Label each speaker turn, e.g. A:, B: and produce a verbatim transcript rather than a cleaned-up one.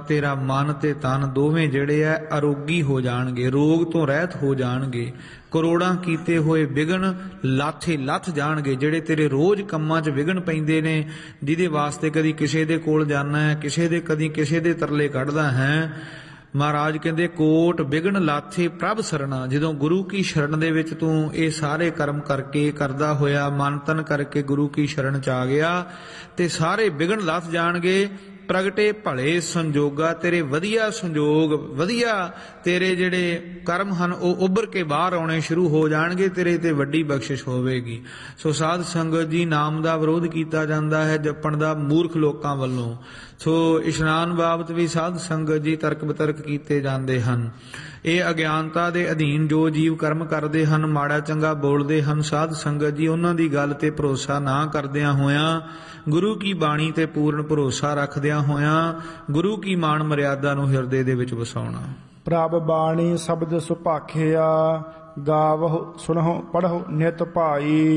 A: तेरा मन ते तन दोवें जिहड़े आ अरोगी हो जाणगे, रोग तो रहत हो जाणगे। करोड़ां कीते होए विघन लाथे लथ जाणगे, जिहड़े तेरे रोज कंमां 'च विघन पैंदे ने, जिहदे वास्ते कदी किसे दे कोल जाना है, किसे दे कदी किसे दे तरले कढ़दा है। महाराज कहते कोट विघन लाथे प्रभ सरना, ਜਦੋਂ ਗੁਰੂ ਕੀ ਸ਼ਰਨ ਦੇ ਵਿੱਚ ਤੂੰ ਇਹ ਸਾਰੇ ਕਰਮ ਕਰਕੇ ਕਰਦਾ ਹੋਇਆ ਮਨ ਤਨ ਕਰਕੇ ਗੁਰੂ ਕੀ ਸ਼ਰਨ ਚ ਆ ਗਿਆ ਤੇ ਸਾਰੇ ਵਿਘਨ ਲੱਥ ਜਾਣਗੇ। ਪ੍ਰਗਟੇ ਭਲੇ ਸੰਜੋਗਾ, ਤੇਰੇ ਵਧੀਆ ਸੰਜੋਗ ਵਧੀਆ ਤੇਰੇ ਜਿਹੜੇ ਕਰਮ ਹਨ ਉਹ ਉੱਭਰ ਕੇ ਬਾਹਰ ਆਉਣੇ ਸ਼ੁਰੂ ਹੋ ਜਾਣਗੇ, ਤੇਰੇ ਤੇ ਵੱਡੀ ਬਖਸ਼ਿਸ਼ ਹੋਵੇਗੀ। ਸੋ ਸਾਧ ਸੰਗਤ ਜੀ, ਨਾਮ ਦਾ ਵਿਰੋਧ ਕੀਤਾ ਜਾਂਦਾ ਹੈ ਜਪਣ ਦਾ ਮੂਰਖ ਲੋਕਾਂ ਵੱਲੋਂ। ਸੋ ਇਸ਼ਨਾਨ ਬਾਬਤ ਵੀ ਸਾਧ ਸੰਗਤ ਜੀ ਤਰਕ ਬਿਤਰਕ ਕੀਤੇ ਜਾਂਦੇ ਹਨ। ਇਹ ਅਗਿਆਨਤਾ ਦੇ ਅਧੀਨ ਜੋ ਜੀਵ ਕਰਮ ਕਰਦੇ ਹਨ, ਮਾੜਾ ਚੰਗਾ ਬੋਲਦੇ ਹਨ, ਸਾਧ ਸੰਗਤ ਜੀ ਉਹਨਾਂ ਦੀ ਗੱਲ ਤੇ ਭਰੋਸਾ ਨਾ ਕਰਦਿਆਂ ਹੋਇਆਂ, ਗੁਰੂ ਕੀ ਬਾਣੀ ਤੇ ਪੂਰਨ ਭਰੋਸਾ ਰੱਖਦਿਆਂ ਹੋਇਆਂ, ਗੁਰੂ ਕੀ ਮਾਣ ਮਰਿਆਦਾ ਨੂੰ ਹਿਰਦੇ ਦੇ ਵਿੱਚ ਵਸਾਉਣਾ।
B: ਪ੍ਰਭ ਬਾਣੀ ਸ਼ਬਦ ਸੁਭਾਖਿਆ, ਗਾਵਹੁ ਸੁਣਹੁ ਪੜਹੁ ਨਿਤ ਭਾਈ।